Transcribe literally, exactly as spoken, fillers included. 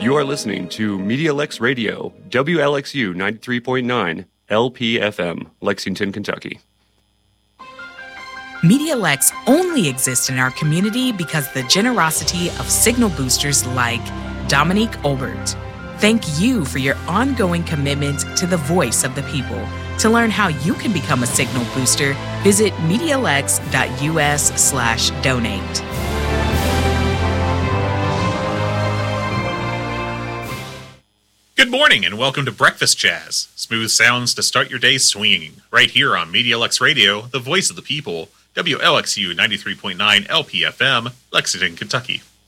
You are listening to MediaLex Radio, W L X U ninety-three point nine, L P F M, Lexington, Kentucky. MediaLex only exists in our community because the generosity of signal boosters like Dominique Olbert. Thank you for your ongoing commitment to the voice of the people. To learn how you can become a signal booster, visit MediaLex.us slash donate. Good morning and welcome to Breakfast Jazz. Smooth sounds to start your day swinging. Right here on MediaLex Radio, the voice of the people, W L X U ninety-three point nine L P F M, Lexington, Kentucky.